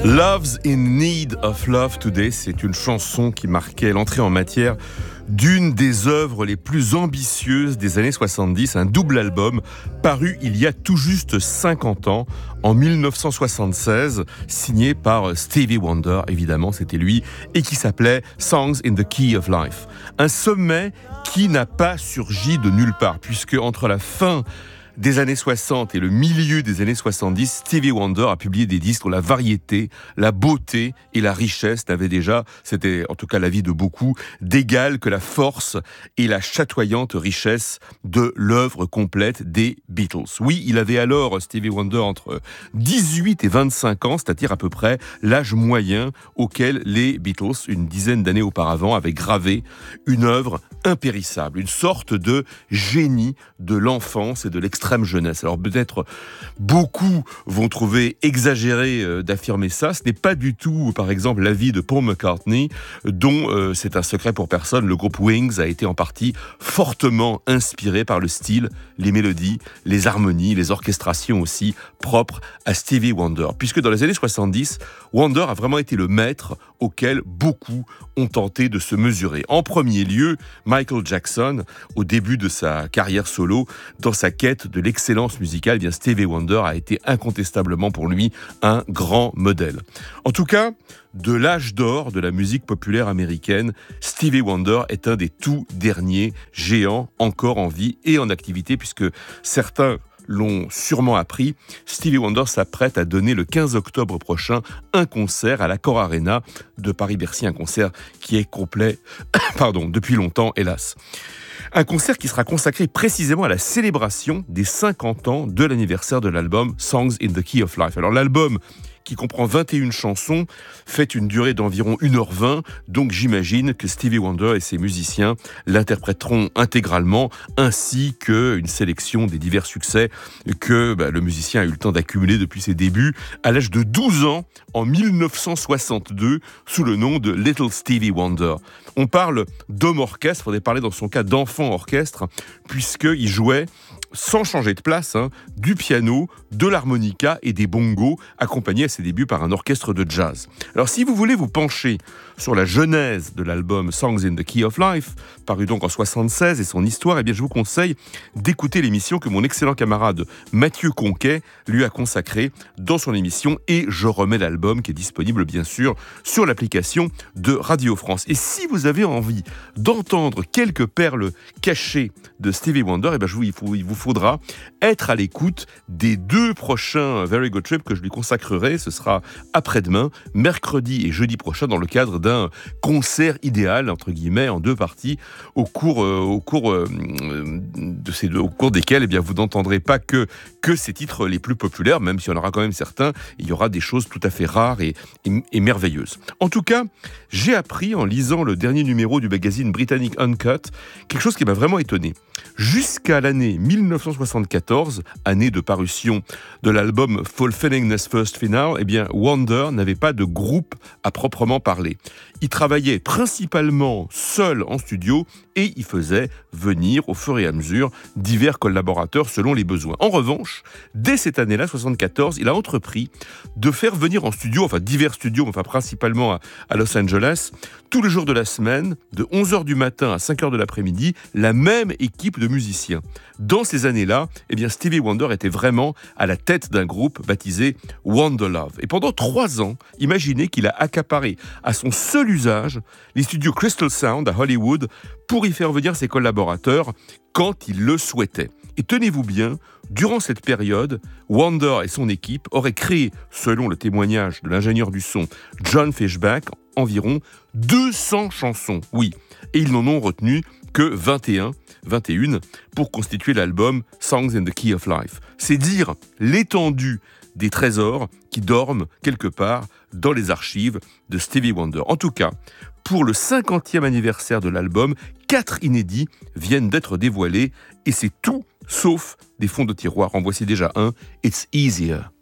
Love's in Need of Love Today, c'est une chanson qui marquait l'entrée en matière d'une des œuvres les plus ambitieuses des années 70, un double album paru il y a tout juste 50 ans, en 1976, signé par Stevie Wonder, évidemment, c'était lui, et qui s'appelait Songs in the Key of Life. Un sommet qui n'a pas surgi de nulle part, puisque entre la fin des années 60 et le milieu des années 70, Stevie Wonder a publié des disques où la variété, la beauté et la richesse n'avaient déjà, c'était en tout cas l'avis de beaucoup, d'égal que la force et la chatoyante richesse de l'œuvre complète des Beatles. Oui, il avait alors, Stevie Wonder, entre 18 et 25 ans, c'est-à-dire à peu près l'âge moyen auquel les Beatles, une dizaine d'années auparavant, avaient gravé une œuvre impérissable, une sorte de génie de l'enfance et de l'extrême jeunesse. Alors peut-être beaucoup vont trouver exagéré d'affirmer ça. Ce n'est pas du tout, par exemple, l'avis de Paul McCartney, dont c'est un secret pour personne. Le groupe Wings a été en partie fortement inspiré par le style, les mélodies, les harmonies, les orchestrations aussi propres à Stevie Wonder. Puisque dans les années 70, Wonder a vraiment été le maître auquel beaucoup ont tenté de se mesurer. En premier lieu, Michael Jackson, au début de sa carrière solo, dans sa quête de l'excellence musicale, eh bien Stevie Wonder a été incontestablement pour lui un grand modèle. En tout cas, de l'âge d'or de la musique populaire américaine, Stevie Wonder est un des tout derniers géants encore en vie et en activité, puisque certains l'ont sûrement appris, Stevie Wonder s'apprête à donner le 15 octobre prochain un concert à l'Accor Arena de Paris-Bercy, un concert qui est complet depuis longtemps, hélas. Un concert qui sera consacré précisément à la célébration des 50 ans de l'anniversaire de l'album Songs in the Key of Life. Alors l'album, qui comprend 21 chansons, fait une durée d'environ 1h20, donc j'imagine que Stevie Wonder et ses musiciens l'interpréteront intégralement, ainsi qu'une sélection des divers succès que le musicien a eu le temps d'accumuler depuis ses débuts, à l'âge de 12 ans, en 1962, sous le nom de Little Stevie Wonder. On parle d'homme orchestre, il faudrait parler dans son cas d'enfant orchestre, puisqu'il jouait, sans changer de place, du piano, de l'harmonica et des bongos, accompagnés à ses débuts par un orchestre de jazz. Alors si vous voulez vous pencher sur la genèse de l'album Songs in the Key of Life, paru donc en 76, et son histoire, eh bien je vous conseille d'écouter l'émission que mon excellent camarade Mathieu Conquet lui a consacrée dans son émission Et je remets l'album, qui est disponible bien sûr sur l'application de Radio France. Et si vous avez envie d'entendre quelques perles cachées de Stevie Wonder, eh bien il vous faudra être à l'écoute des 2 prochains Very Good Trip que je lui consacrerai. Ce sera après-demain, mercredi et jeudi prochain, dans le cadre d'un concert idéal, entre guillemets, en 2 parties, au cours desquels vous n'entendrez pas que ces titres les plus populaires, même s'il y en aura quand même certains, il y aura des choses tout à fait rares et merveilleuses. En tout cas, j'ai appris en lisant le dernier numéro du magazine britannique Uncut, quelque chose qui m'a vraiment étonné. Jusqu'à l'année 1974, année de parution de l'album Fulfillingness First Final, eh bien Wonder n'avait pas de groupe à proprement parler. Il travaillait principalement seul en studio et il faisait venir au fur et à mesure divers collaborateurs selon les besoins. En revanche, dès cette année-là, 74, il a entrepris de faire venir en studio, divers studios, principalement à Los Angeles, tous les jours de la semaine, de 11h du matin à 5h de l'après-midi, la même équipe de musiciens. Dans ces années-là, eh bien Stevie Wonder était vraiment à la tête d'un groupe baptisé Wonder Love. Et pendant 3 ans, imaginez qu'il a accaparé à son seul usage les studios Crystal Sound à Hollywood pour y faire venir ses collaborateurs quand il le souhaitait. Et tenez-vous bien, durant cette période, Wonder et son équipe auraient créé, selon le témoignage de l'ingénieur du son John Fishback, environ 200 chansons. Oui, et ils n'en ont retenu que 21 pour constituer l'album Songs in the Key of Life. C'est dire l'étendue des trésors qui dorment quelque part dans les archives de Stevie Wonder. En tout cas, pour le 50e anniversaire de l'album, 4 inédits viennent d'être dévoilés et c'est tout sauf des fonds de tiroir. En voici déjà un, It's Easier.